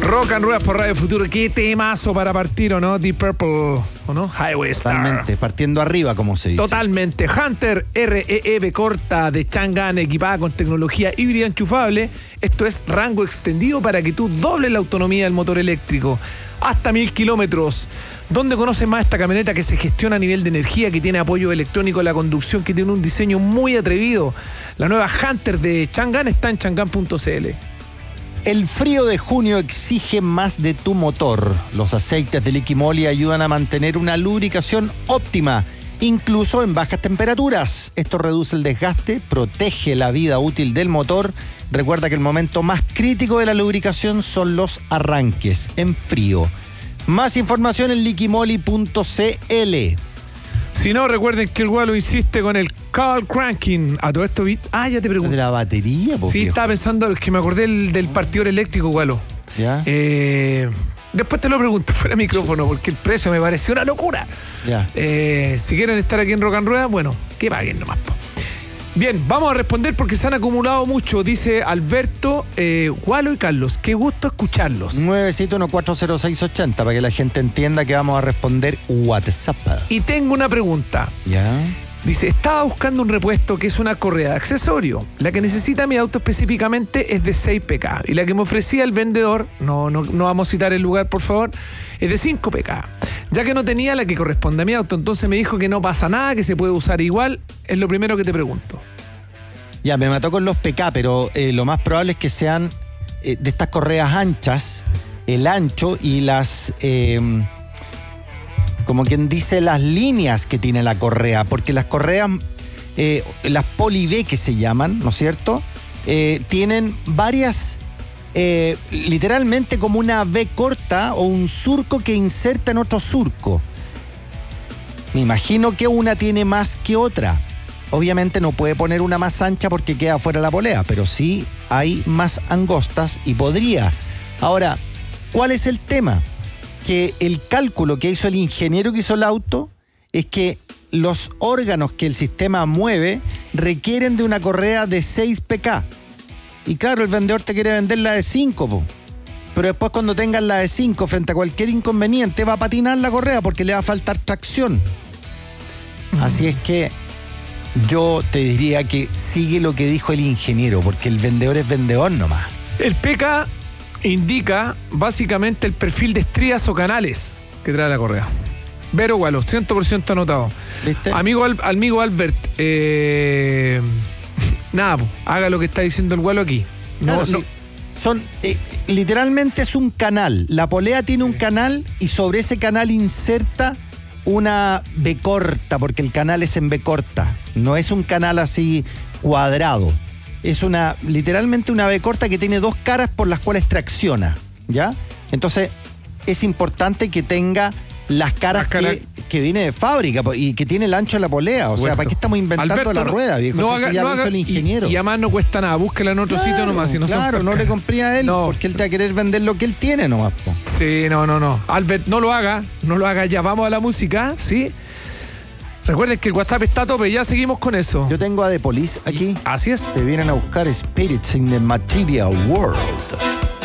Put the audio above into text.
Rock and Ruedas por Radio Futuro. Qué temazo para partir, ¿o no? Deep Purple, ¿o no? Highway Star. Totalmente, partiendo arriba, como se dice. Totalmente. Hunter REE corta de Chang'an, equipada con tecnología híbrida enchufable. Esto es rango extendido para que tú dobles la autonomía del motor eléctrico. Hasta 1000 kilómetros. ¿Dónde conoces más esta camioneta que se gestiona a nivel de energía, que tiene apoyo electrónico a la conducción, que tiene un diseño muy atrevido? La nueva Hunter de Chang'an está en chang'an.cl. El frío de junio exige más de tu motor. Los aceites de Liqui-Moly ayudan a mantener una lubricación óptima, incluso en bajas temperaturas. Esto reduce el desgaste, protege la vida útil del motor. Recuerda que el momento más crítico de la lubricación son los arranques en frío. Más información en liquimoly.cl. Si no, recuerden que el Gualo insiste con el call cranking. A todo esto, ya te pregunto. ¿De la batería? Sí, viejo. Estaba pensando, es que me acordé del partidor eléctrico, Gualo. ¿Ya? Después te lo pregunto fuera de micrófono, porque el precio me pareció una locura. Ya. Si quieren estar aquí en Rock and Rueda, bueno, que paguen nomás. Bien, vamos a responder porque se han acumulado mucho, dice Alberto, Gualo y Carlos. Qué gusto escucharlos. 971-40680, para que la gente entienda que vamos a responder WhatsApp. Y tengo una pregunta. ¿Ya? Dice, estaba buscando un repuesto que es una correa de accesorio. La que necesita mi auto específicamente es de 6 pk. Y la que me ofrecía el vendedor, no vamos a citar el lugar, por favor, es de 5 pk. Ya que no tenía la que corresponde a mi auto, entonces me dijo que no pasa nada, que se puede usar igual. Es lo primero que te pregunto. Ya, me mató con los PK, pero lo más probable es que sean de estas correas anchas, el ancho y las... como quien dice, las líneas que tiene la correa, porque las correas, las Poly V que se llaman, ¿no es cierto? Tienen varias, literalmente como una V corta o un surco que inserta en otro surco. Me imagino que una tiene más que otra. Obviamente no puede poner una más ancha porque queda fuera la polea, pero sí hay más angostas y podría. Ahora, ¿cuál es el tema? Que el cálculo que hizo el ingeniero que hizo el auto es que los órganos que el sistema mueve requieren de una correa de 6 pk. Y claro, el vendedor te quiere vender la de 5, po. Pero después cuando tengas la de 5 frente a cualquier inconveniente va a patinar la correa porque le va a faltar tracción. Así es que yo te diría que sigue lo que dijo el ingeniero, porque el vendedor es vendedor nomás. El PK indica básicamente el perfil de estrías o canales que trae la correa. Vero Gualo, 100% anotado. ¿Viste? Amigo Albert, nada, haga lo que está diciendo el Gualo aquí. Claro, sí. Son, literalmente es un canal. La polea tiene un canal y sobre ese canal inserta una V corta, porque el canal es en V corta. No es un canal así cuadrado. Es literalmente una V corta que tiene 2 caras por las cuales tracciona, ¿ya? Entonces, es importante que tenga las caras que viene de fábrica y que tiene el ancho de la polea. O sea, ¿para qué estamos inventando Alberto, la rueda, viejo? Eso ya lo hizo el ingeniero. Y además no cuesta nada, búsquela en otro sitio nomás. Si no no le compré a él, porque él te va a querer vender lo que él tiene nomás, po. Sí, no. Albert, no lo haga ya. Vamos a la música, ¿sí? Recuerden que el WhatsApp está a tope, ya seguimos con eso. Yo tengo a The Police aquí. Así es. Se vienen a buscar Spirits in the Material World.